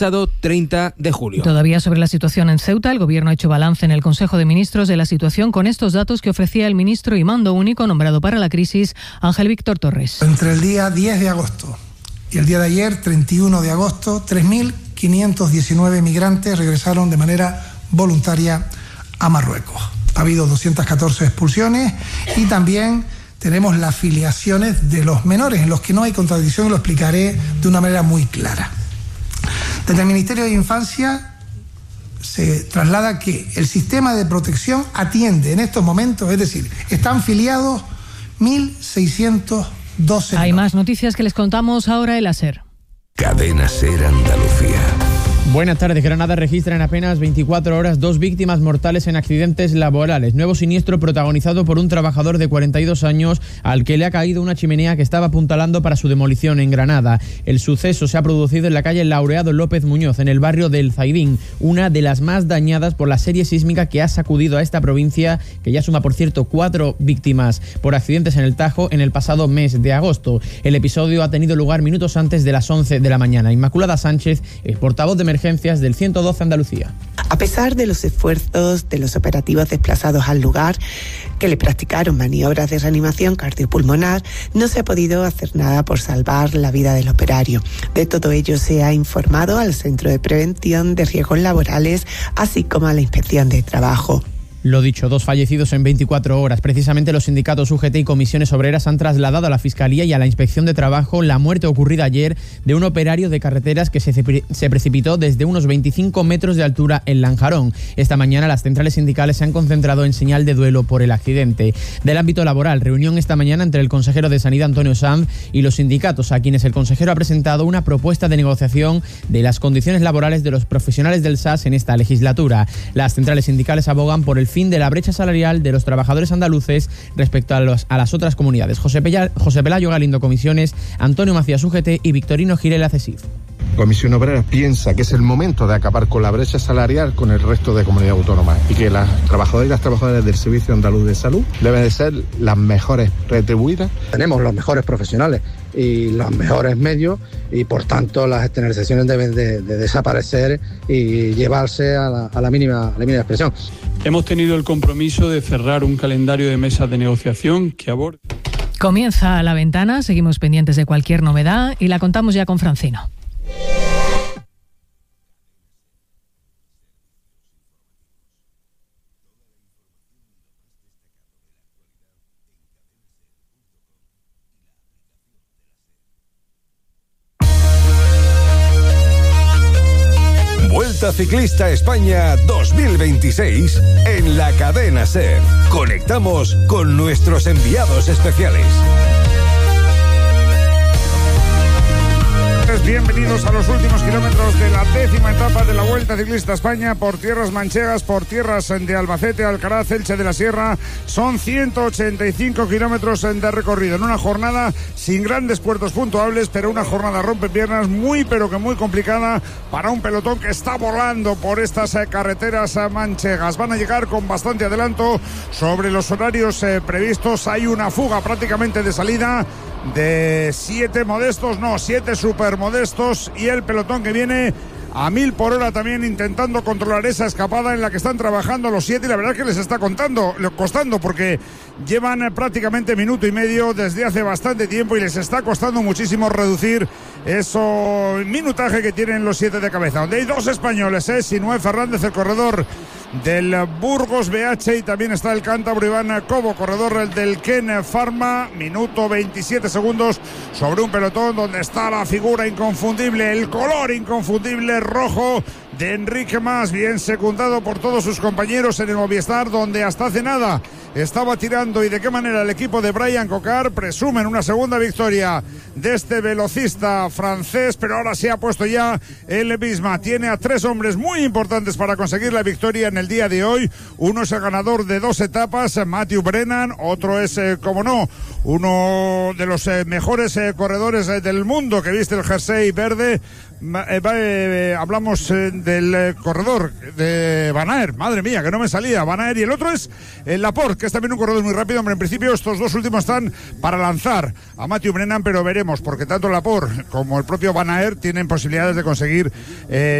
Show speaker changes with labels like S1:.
S1: pasado 30 de julio.
S2: Todavía sobre la situación en Ceuta, el Gobierno ha hecho balance en el Consejo de Ministros de la situación con estos datos que ofrecía el ministro y mando único nombrado para la crisis, Ángel Víctor Torres.
S3: Entre el día 10 de agosto y el día de ayer, 31 de agosto, 3.519 migrantes regresaron de manera voluntaria a Marruecos. Ha habido 214 expulsiones y también tenemos las filiaciones de los menores, en los que no hay contradicción, y lo explicaré de una manera muy clara. Desde el Ministerio de Infancia se traslada que el sistema de protección atiende en estos momentos, es decir, están filiados 1.612.
S2: Hay más noticias que les contamos ahora en la SER.
S4: Cadena SER Andalucía.
S5: Buenas tardes. Granada registra en apenas 24 horas 2 víctimas mortales en accidentes laborales. Nuevo siniestro protagonizado por un trabajador de 42 años al que le ha caído una chimenea que estaba apuntalando para su demolición en Granada. El suceso se ha producido en la calle Laureado López Muñoz, en el barrio del Zaidín, una de las más dañadas por la serie sísmica que ha sacudido a esta provincia, que ya suma, por cierto, 4 víctimas por accidentes en el Tajo en el pasado mes de agosto. El episodio ha tenido lugar minutos antes de las 11 de la mañana. Inmaculada Sánchez, portavoz de emergencias del 112 Andalucía.
S6: A pesar de los esfuerzos de los operativos desplazados al lugar, que le practicaron maniobras de reanimación cardiopulmonar, no se ha podido hacer nada por salvar la vida del operario. De todo ello se ha informado al Centro de Prevención de Riesgos Laborales, así como a la Inspección de Trabajo.
S5: Lo dicho, 2 fallecidos en 24 horas. Precisamente los sindicatos UGT y comisiones obreras han trasladado a la Fiscalía y a la Inspección de Trabajo la muerte ocurrida ayer de un operario de carreteras que se precipitó desde unos 25 metros de altura en Lanjarón. Esta mañana las centrales sindicales se han concentrado en señal de duelo por el accidente. Del ámbito laboral, reunión esta mañana entre el consejero de Sanidad Antonio Sanz y los sindicatos, a quienes el consejero ha presentado una propuesta de negociación de las condiciones laborales de los profesionales del SAS en esta legislatura. Las centrales sindicales abogan por el fin de la brecha salarial de los trabajadores andaluces respecto a las otras comunidades. José Pelayo Galindo, Comisiones, Antonio Macías, UGT, y Victorino Girela, CESIF.
S7: Comisión Obrera piensa que es el momento de acabar con la brecha salarial con el resto de comunidades autónomas y que las trabajadoras y las trabajadoras del Servicio Andaluz de Salud deben de ser las mejores retribuidas.
S8: Tenemos los mejores profesionales y los mejores medios y por tanto las externalizaciones deben de desaparecer y llevarse a la mínima expresión.
S9: Hemos tenido el compromiso de cerrar un calendario de mesas de negociación que aborde.
S2: Comienza La Ventana, seguimos pendientes de cualquier novedad y la contamos ya con Francino.
S4: Vuelta Ciclista España 2026 en la cadena SER. Conectamos con nuestros enviados especiales.
S10: Bienvenidos a los últimos kilómetros de la 10ª etapa de la Vuelta Ciclista España por tierras manchegas, por tierras de Albacete, Alcaraz, Elche de la Sierra. Son 185 kilómetros de recorrido en una jornada sin grandes puertos puntuables, pero una jornada rompepiernas muy pero que muy complicada para un pelotón que está volando por estas carreteras manchegas. Van a llegar con bastante adelanto sobre los horarios previstos. Hay una fuga prácticamente de salida de 7 super modestos y el pelotón que viene a 1000 por hora también intentando controlar esa escapada en la que están trabajando los 7 y la verdad es que les está costando porque llevan prácticamente minuto y medio desde hace bastante tiempo y les está costando muchísimo reducir eso minutaje que tienen los 7 de cabeza, donde hay 2 españoles, Sinué Fernández, el corredor del Burgos BH, y también está el cántabro Iván Cobo, corredor del Ken Pharma. Minuto 27 segundos sobre un pelotón donde está la figura inconfundible, el color inconfundible rojo de Enrique Mas, bien secundado por todos sus compañeros en el Movistar, donde hasta hace nada estaba tirando, y de qué manera el equipo de Brian Cocard. Presumen una segunda victoria de este velocista francés, pero ahora se ha puesto ya el Bisma. Tiene a 3 hombres muy importantes para conseguir la victoria en el día de hoy. Uno es el ganador de 2 etapas, Matthew Brennan. Otro es, como no, uno de los mejores corredores del mundo que viste el jersey verde, hablamos del corredor de Van Aert, madre mía, que no me salía, Van Aert, y el otro es el Laporte, que es también un corredor muy rápido. Hombre, en principio estos dos últimos están para lanzar a Matthew Brennan, pero veremos, porque tanto Laporte como el propio Van Aert tienen posibilidades de conseguir